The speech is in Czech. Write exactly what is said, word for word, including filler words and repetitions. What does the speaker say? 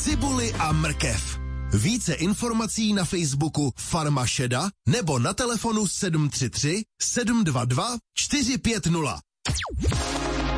cibuli a mrkev. Více informací na Facebooku Farma Šeda nebo na telefonu sedm tři tři, sedm dva dva, čtyři pět nula.